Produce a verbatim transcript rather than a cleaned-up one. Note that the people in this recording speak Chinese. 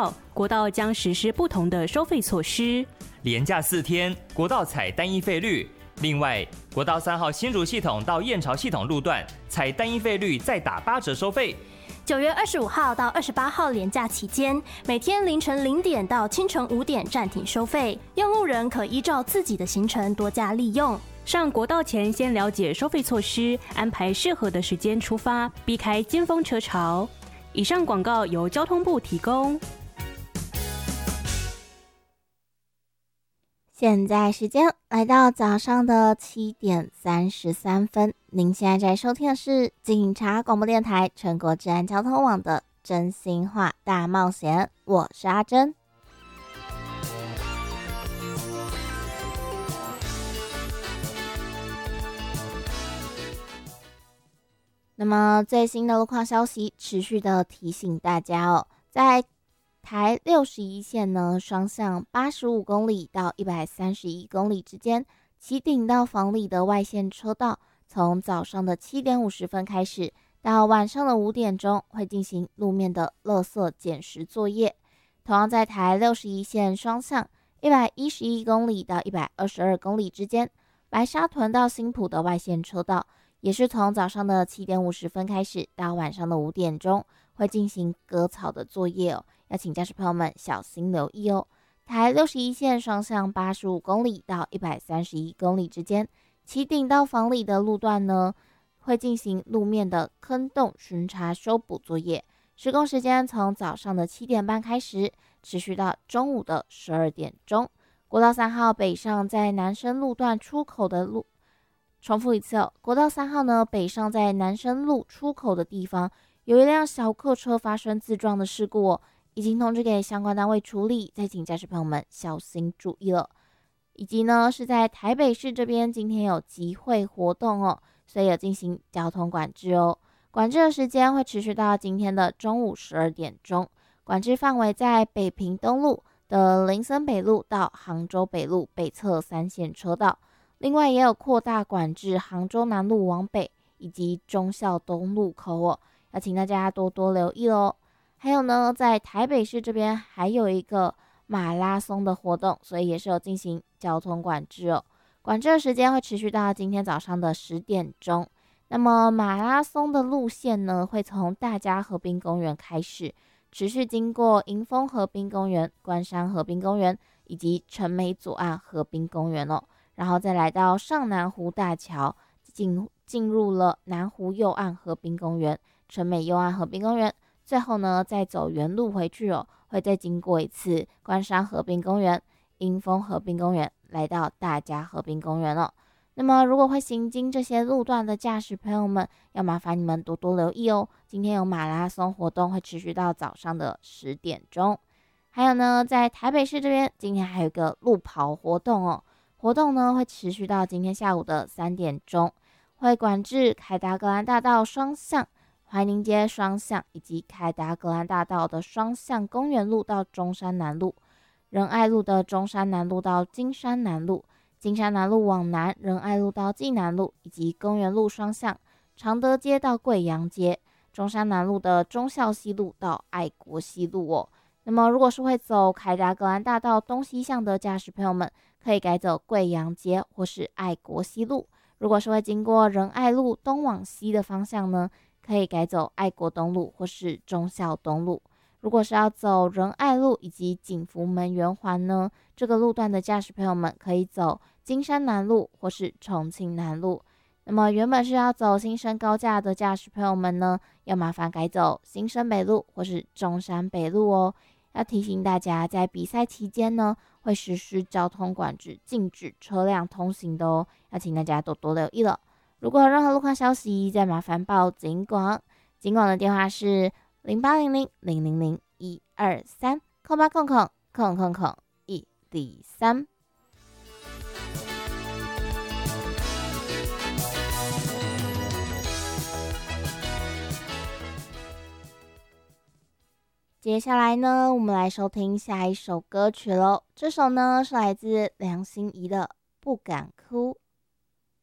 号，国道将实施不同的收费措施。 连假四天，国道采单一费率。另外，国道三号新竹系统到燕巢系统路段采单一费率再打八折收费。 九月二十五号到二十八号连假期间，每天凌晨零点到清晨五点暂停收费，用路人可依照自己的行程多加利用。 上国道前先了解收费措施，安排适合的时间出发，避开尖峰车潮。以上广告由交通部提供。 现在时间来到早上的七点三十三分，您现在在收听的是警察广播电台全国治安交通网的真心话大冒险，我是阿珍。那么最新的路况消息，持续的提醒大家哦，在台六十一线呢，双向八十五公里到一百三十一公里之间，旗顶到房里的外线车道，从早上的七点五十分开始，到晚上的五点钟会进行路面的垃圾捡拾作业。同样在台六十一线双向一百一十一公里到一百二十二公里之间，白沙屯到新埔的外线车道，也是从早上的七点五十分开始，到晚上的五点钟会进行割草的作业哦。要请驾驶朋友们小心留意哦。台六十一线双向八十五公里到一百三十一公里之间，旗顶到房里的路段呢，会进行路面的坑洞巡查修补作业，施工时间从早上的七点半开始，持续到中午的十二点钟。国道三号北上在南深路段出口的路，重复一次哦，国道三号呢北上在南深路出口的地方，有一辆小客车发生自撞的事故哦，已经通知给相关单位处理，再请驾驶朋友们小心注意了。以及呢是在台北市这边今天有集会活动哦，所以有进行交通管制哦。管制的时间会持续到今天的中午十二点钟，管制范围在北屏东路的林森北路到杭州北路北侧三线车道，另外也有扩大管制杭州南路往北以及忠孝东路口哦，要请大家多多留意哦。还有呢，在台北市这边还有一个马拉松的活动，所以也是有进行交通管制哦。管制的时间会持续到今天早上的十点钟。那么马拉松的路线呢，会从大家河滨公园开始，持续经过迎风河滨公园、关山河滨公园以及陈美左岸河滨公园哦，然后再来到上南湖大桥，进进入了南湖右岸河滨公园、陈美右岸河滨公园。最后呢，再走原路回去哦，会再经过一次关山河滨公园、迎风河滨公园，来到大家河滨公园哦。那么，如果会行经这些路段的驾驶朋友们，要麻烦你们多多留意哦。今天有马拉松活动，会持续到早上的十点钟。还有呢，在台北市这边，今天还有一个路跑活动哦。活动呢会持续到今天下午的三点钟，会管制凯达格兰大道双向、怀宁街双向以及凯达格兰大道的双向公园路到中山南路、仁爱路的中山南路到金山南路、金山南路往南仁爱路到济南路以及公园路双向、常德街到贵阳街、中山南路的忠孝西路到爱国西路哦。那么如果是会走凯达格兰大道东西向的驾驶朋友们，可以改走贵阳街或是爱国西路。如果是会经过仁爱路东往西的方向呢，可以改走爱国东路或是忠孝东路。如果是要走仁爱路以及景福门圆环呢，这个路段的驾驶朋友们可以走金山南路或是重庆南路。那么原本是要走新生高架的驾驶朋友们呢，要麻烦改走新生北路或是中山北路哦。要提醒大家，在比赛期间呢，会实施交通管制，禁止车辆通行的哦，要请大家多多留意了。如果有任何路况消息，再麻烦报警广，警广的电话是零八零零零零零一二三空八空空空空空一零三。接下来呢，我们来收听下一首歌曲喽。这首呢是来自梁心颐的《不敢哭》。